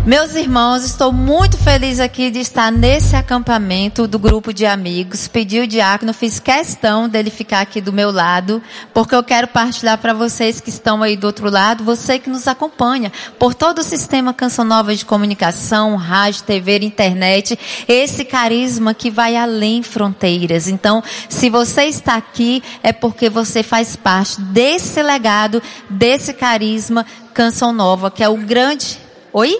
Meus irmãos, estou muito feliz aqui de estar nesse acampamento do grupo de amigos. Pedi o diácono, fiz questão dele ficar aqui do meu lado, porque eu quero partilhar para vocês que estão aí do outro lado, você que nos acompanha por todo o sistema Canção Nova de comunicação, rádio, TV, internet, esse carisma que vai além fronteiras. Então, se você está aqui, é porque você faz parte desse legado, desse carisma Canção Nova, que é o grande... Oi?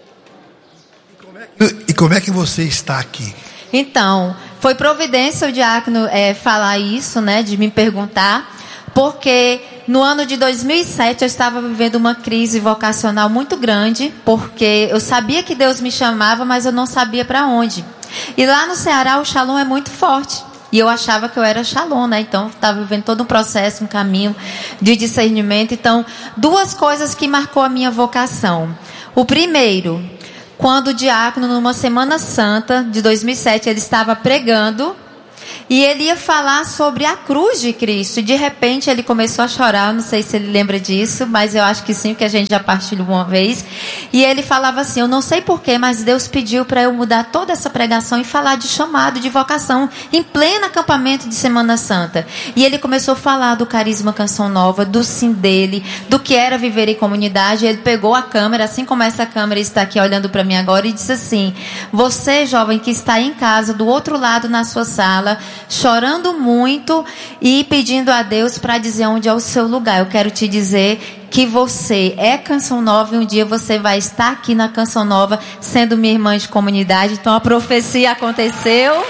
E como é que você está aqui? Então, foi providência o diácono falar isso, né, de me perguntar, porque no ano de 2007 eu estava vivendo uma crise vocacional muito grande, porque eu sabia que Deus me chamava, mas eu não sabia para onde. E lá no Ceará o Shalom é muito forte. E eu achava que eu era Shalom, né? Então, estava vivendo todo um processo, um caminho de discernimento. Então, duas coisas que marcou a minha vocação. O primeiro... Quando o diácono, numa Semana Santa de 2007, ele estava pregando e ele ia falar sobre a cruz de Cristo. E de repente ele começou a chorar, não sei se ele lembra disso, mas eu acho que sim, porque a gente já partilhou uma vez. E ele falava assim, eu não sei porquê, mas Deus pediu para eu mudar toda essa pregação e falar de chamado, de vocação, em pleno acampamento de Semana Santa. E ele começou a falar do carisma Canção Nova, do sim dele, do que era viver em comunidade. Ele pegou a câmera, assim como essa câmera está aqui olhando para mim agora, e disse assim, você jovem que está em casa, do outro lado na sua sala, chorando muito e pedindo a Deus para dizer onde é o seu lugar. Eu quero te dizer que você é Canção Nova e um dia você vai estar aqui na Canção Nova sendo minha irmã de comunidade. Então a profecia aconteceu.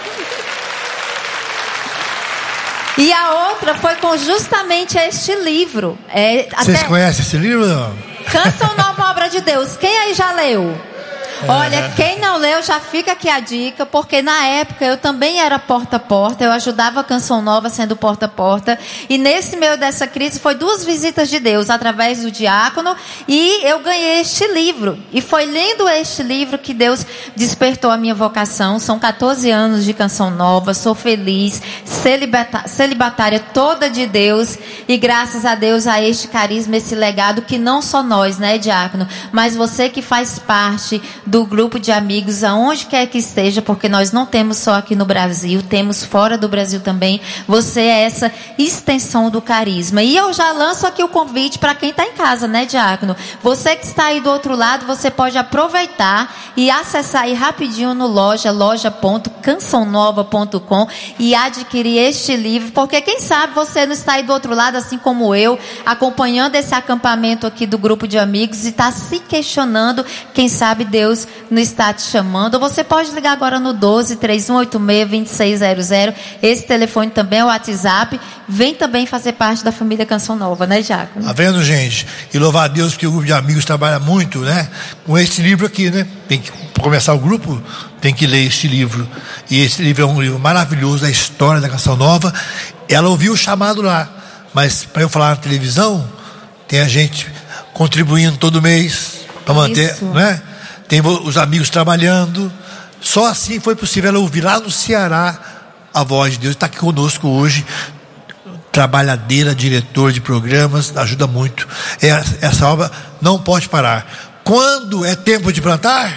E a outra foi com justamente este livro. Vocês conhecem esse livro? Não? Canção Nova, obra de Deus. Quem aí já leu? Olha, quem não leu, já fica aqui a dica, porque na época eu também era porta a porta, eu ajudava a Canção Nova sendo porta a porta, e nesse meio dessa crise foi 2 visitas de Deus, através do diácono, e eu ganhei este livro, e foi lendo este livro que Deus despertou a minha vocação. São 14 anos de Canção Nova, sou feliz, celibatária toda de Deus, e graças a Deus a este carisma, esse legado, que não só nós, né, diácono, mas você que faz parte do grupo de amigos, aonde quer que esteja, porque nós não temos só aqui no Brasil, temos fora do Brasil também. Você é essa extensão do carisma. E eu já lanço aqui o convite para quem está em casa, né, diácono? Você que está aí do outro lado, você pode aproveitar e acessar aí rapidinho no loja.cançãonova.com e adquirir este livro, porque quem sabe você não está aí do outro lado, assim como eu, acompanhando esse acampamento aqui do grupo de amigos e está se questionando, quem sabe Deus não está te chamando. Ou você pode ligar agora no 12-3186-2600. Esse telefone também é o WhatsApp. Vem também fazer parte da família Canção Nova, né, Diácono? Tá vendo, gente? E louvar a Deus, porque o grupo de amigos trabalha muito, né? Com esse livro aqui, né? Tem que começar o grupo, tem que ler este livro. E esse livro é um livro maravilhoso da história da Canção Nova. Ela ouviu o chamado lá, mas para eu falar na televisão, tem a gente contribuindo todo mês para manter, né? Tem os amigos trabalhando. Só assim foi possível ela ouvir lá no Ceará a voz de Deus. Está aqui conosco hoje, trabalhadeira, diretor de programas, ajuda muito. Essa obra não pode parar. Quando é tempo de plantar?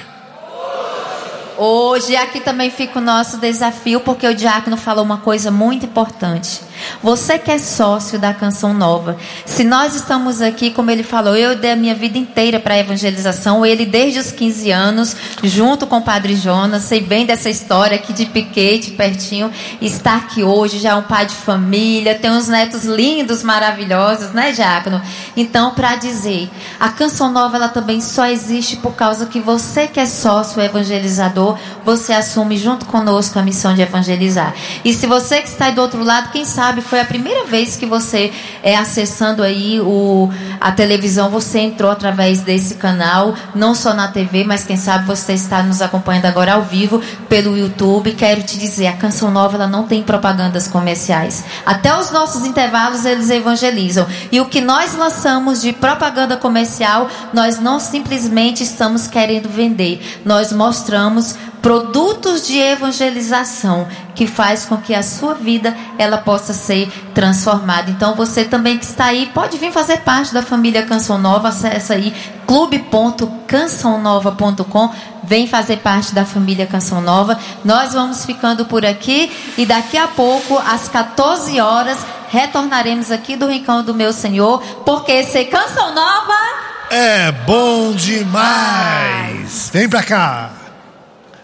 Hoje, aqui também fica o nosso desafio, porque o diácono falou uma coisa muito importante. Você que é sócio da Canção Nova, se nós estamos aqui, como ele falou, eu dei a minha vida inteira para a evangelização, ele desde os 15 anos, junto com o Padre Jonas, sei bem dessa história aqui de Piquete, pertinho, está aqui hoje, já é um pai de família, tem uns netos lindos, maravilhosos, né, diácono? Então, para dizer, a Canção Nova, ela também só existe por causa que você que é sócio evangelizador, você assume junto conosco a missão de evangelizar. E se você que está aí do outro lado, quem sabe foi a primeira vez que você acessando aí a televisão, você entrou através desse canal, não só na TV, mas quem sabe você está nos acompanhando agora ao vivo pelo YouTube. Quero te dizer, a Canção Nova, ela não tem propagandas comerciais. Até os nossos intervalos eles evangelizam. E o que nós lançamos de propaganda comercial, nós não simplesmente estamos querendo vender. Nós mostramos produtos de evangelização que faz com que a sua vida ela possa ser transformada. Então você também que está aí, pode vir fazer parte da família Canção Nova. Acesse aí clube.cançãonova.com, vem fazer parte da família Canção Nova. Nós vamos ficando por aqui e daqui a pouco, às 14 horas, retornaremos aqui do Rincão do Meu Senhor, porque ser Canção Nova é bom demais. Vem pra cá.